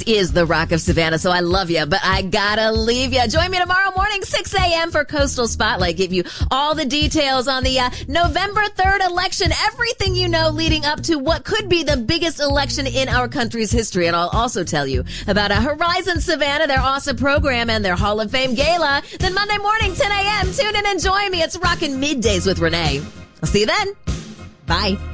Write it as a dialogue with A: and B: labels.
A: This is the Rock of Savannah, so I love you, but I gotta leave you. Join me tomorrow morning, 6 a.m. for Coastal Spotlight. Give you all the details on the November 3rd election, everything you know leading up to what could be the biggest election in our country's history. And I'll also tell you about Horizon Savannah, their awesome program, and their Hall of Fame gala. Then Monday morning, 10 a.m., tune in and join me. It's Rockin' Middays with Renee. I'll see you then. Bye.